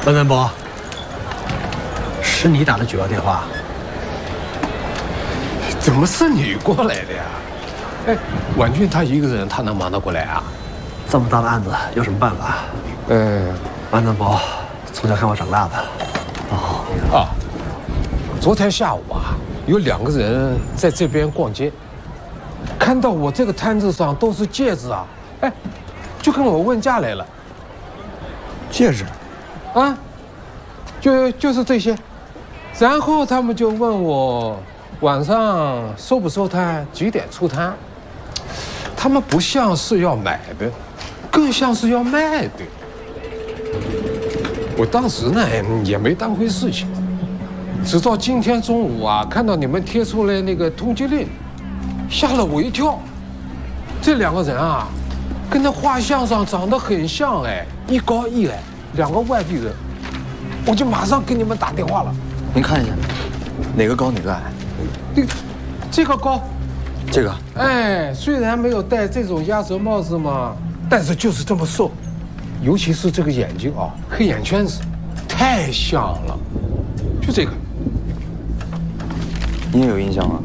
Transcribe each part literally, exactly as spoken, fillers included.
文文博，是你打的举报电话？ 怎么是你过来的呀？哎，婉俊他一个人，他能忙得过来啊？ 这么大的案子，有什么办法？ 嗯， 文文博从小看我长大的。 哦啊，昨天下午啊，有两个人在这边逛街，看到我这个摊子上都是戒指啊，哎，就跟我问价来了。 戒指？ 啊，就就是这些，然后他们就问我晚上收不收摊，几点出摊。他们不像是要买的，更像是要卖的。我当时呢也没当回事情，直到今天中午啊，看到你们贴出来那个通缉令，吓了我一跳。这两个人啊，跟那画像上长得很像，哎，一高一矮，两个外地人。我就马上给你们打电话了。 您看一下，哪个高哪个矮？ 这这个高， 这个。 哎，虽然没有戴这种鸭舌帽子嘛，但是就是这么瘦，尤其是这个眼睛啊，黑眼圈子，太像了。就这个。 你也有印象吗？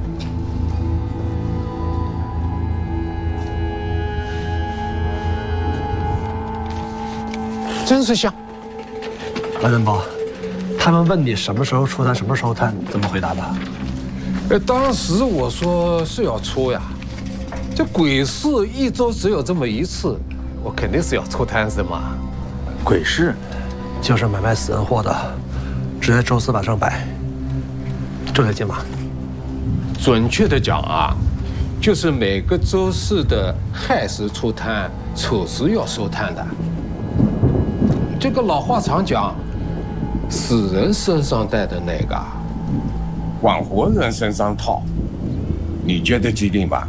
真是像。 文文博，他们问你什么时候出摊，什么时候摊，怎么回答的？ 呃，当时我说是要出呀，这鬼市一周只有这么一次，我肯定是要出摊子嘛。 鬼市， 就是买卖死人货的，只在周四晚上摆，这个近吗？ 准确的讲啊，就是每个周四的亥时出摊，丑时要收摊的。这个老话常讲，死人身上带的那个，往活人身上套。你觉得机灵吧？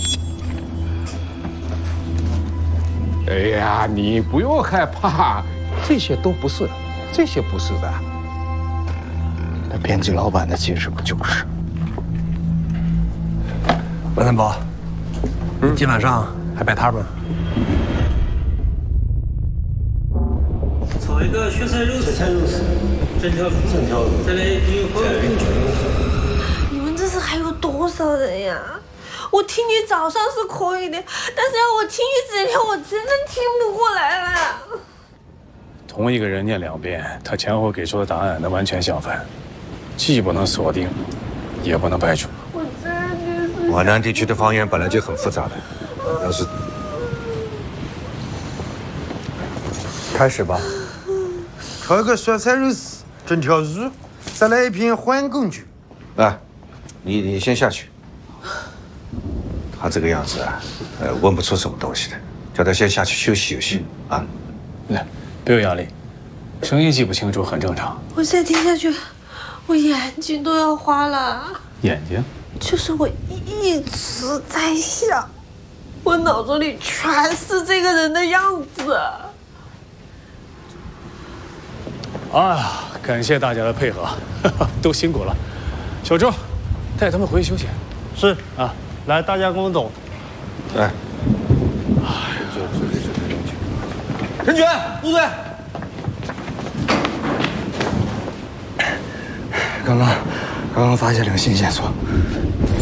哎呀，你不用害怕，这些都不是，这些不是的。 那编辑老板的戒指不就是？ 文文博，嗯，今晚上还摆摊吗？ 炒一个雪菜肉丝，菜肉丝，整条猪，整条肉，再来一瓶黄酒。 你们这是还有多少人呀？我听你早上是可以的，但是要我听一整天，我真的听不过来了。 同一个人念两遍，他前后给出的答案能完全相反，既不能锁定，也不能排除。 我真的是。 皖南地区的方言本来就很复杂的，要是开始吧。 炒一个酸菜肉丝，整条鱼，再来一瓶黄公酒。 啊，你你先下去。他这个样子啊，呃，问不出什么东西的，叫他先下去休息休息啊。 来，不有压力，声音记不清楚很正常。 我再听下去，我眼睛都要花了。 眼睛？ 就是我一直在想，我脑子里全是这个人的样子。 哎呀，感谢大家的配合，都辛苦了。小周，带他们回去休息。 是啊， 来，大家跟我走。 来， 任泉，入队。 刚刚，刚刚发现了个新线索，